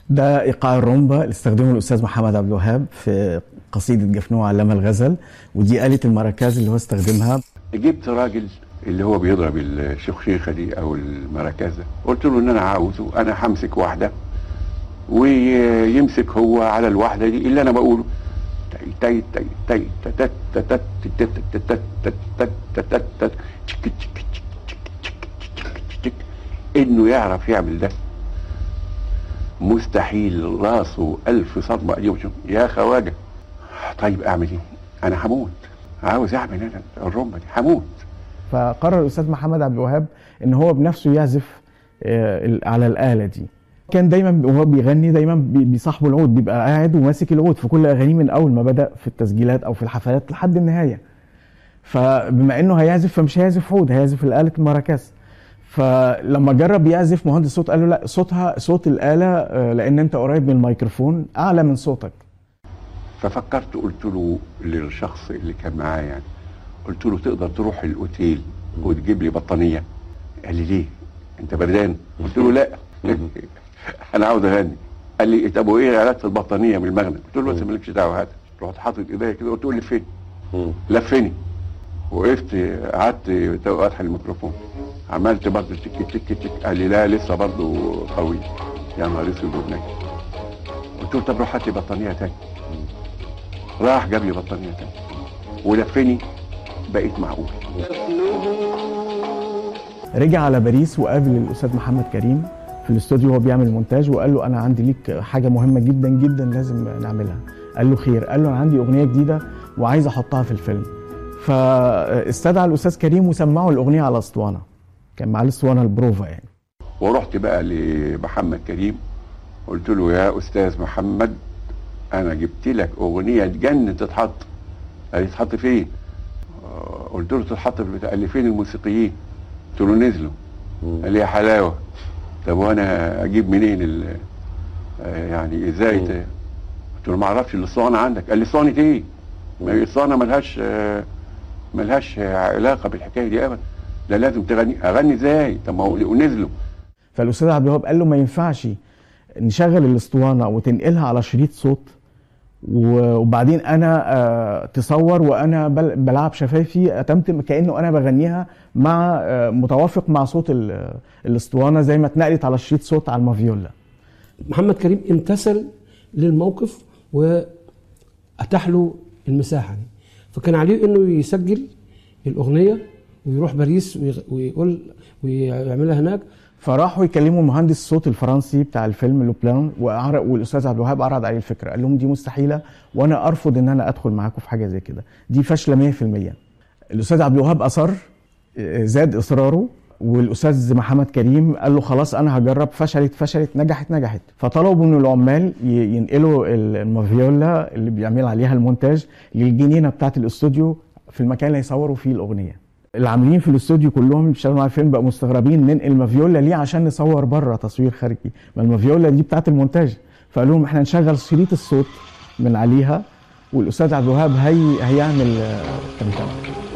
ده ايقاع الرومبا اللي استخدمه الاستاذ محمد عبد الوهاب في قصيده جفنوع علامه الغزل، ودي آلة المراكاز اللي هو استخدمها. جبت راجل اللي هو بيضرب الشخشيخه دي او المراكزه، قلت له ان انا عاوزه، انا همسك واحده ويمسك هو على الواحده دي اللي انا بقوله تاي تاي تاي تاي تاي تاي انه يعرف يعمل ده مستحيل، راسه 1000 صدمه اليوم. يا خواجه طيب اعمل ايه؟ انا هموت، عاوز اعمل انا الرمبه دي، هموت. فقرر الاستاذ محمد عبد الوهاب ان هو بنفسه يعزف على الآلة دي. كان دايما وهو بيغني دايما بيصاحبه العود، بيبقى قاعد وماسك العود في كل اغانيه من اول ما بدأ في التسجيلات او في الحفلات لحد النهايه. فبما انه هيعزف فمش هيعزف عود، هيعزف الآلة المراكاز. فلما جرب يعزف مهندس صوت قال له لا، صوت الآلة لان انت قريب من الميكروفون اعلى من صوتك. ففكرت قلت له للشخص اللي كان معايا يعني، قلت له تقدر تروح الاوتيل وتجيب لي بطانيه؟ قال لي ليه؟ انت بردان؟ قلت له لا انا عاوز اغني. قال لي طب وايه علاقه البطانيه بالمغنى؟ قلت له انت مالكش دعوه، هات. رحت حاطط ايديا كده قلت له لفني. لفني، وقفت قعدت افتح الميكروفون، عملت برضه تك تك تك. قال لي لا لسه برضه قوي. يا نهار اسود وبنجي. قلت له طب روح هات لي بطانيه تاني. راح جاب لي بطانيه تاني ولفني، بقيت معقول. رجع على باريس وقابل الاستاذ محمد كريم في الاستوديو وهو بيعمل مونتاج، وقال له انا عندي ليك حاجه مهمه جدا جدا لازم نعملها. قال له خير؟ قال له انا عندي اغنيه جديده وعايز احطها في الفيلم. فاستدعى الاستاذ كريم وسمعه الاغنيه على اسطوانه، كان معاه الاسطوانه البروفا يعني. ورحت بقى لمحمد كريم قلت له يا استاذ محمد انا جبت لك اغنيه تجنن تتحط. قال لي تتحط فين؟ قلت له تتحط في البتاع. قال لي فين الموسيقيين؟ قلت له نزلوا. قال لي يا حلاوه، طب وانا اجيب منين يعني ازاي قلت له ما اعرفش الاسطوانه عندك. قال لي اسطوانه ايه؟ ما هي الاسطوانه ملهاش علاقه بالحكايه دي ابدا، ده لازم اغني ازاي؟ طب ما هو ونزلوا. فالاستاذ عبد الوهاب قال له ما ينفعش نشغل الاسطوانه وتنقلها على شريط صوت وبعدين انا تصور وانا بلعب شفايفي اتمتم كانه انا بغنيها مع متوافق مع صوت الاسطوانه زي ما اتنقلت على شريط صوت على المافيولا. محمد كريم امتثل للموقف واتاح له المساحه دي، فكان عليه انه يسجل الاغنيه ويروح باريس ويقول ويعملها هناك. فراحوا يكلموا مهندس الصوت الفرنسي بتاع الفيلم لوبلان، والاستاذ عبد الوهاب عرض عليه الفكره، قال لهم دي مستحيله وانا ارفض ان انا ادخل معاكم في حاجه زي كده، دي فاشله 100%. الاستاذ عبد الوهاب اصر، زاد اصراره، والاستاذ محمد كريم قال له خلاص انا هجرب. فشلت نجحت. فطلبوا من العمال ينقلوا المافيولا اللي بيعمل عليها المونتاج للجنينه بتاعه الاستوديو في المكان اللي هيصوروا فيه الاغنيه. العاملين في الاستوديو كلهم اللي بيشتغلوا على الفيلم بقوا مستغربين ننقل مافيولا ليه عشان نصور بره تصوير خارجي، ما المافيولا دي بتاعه المونتاج. فقالوا لهم احنا نشغل شريط الصوت من عليها والاستاذ عبد الوهاب هيعمل تمثيل.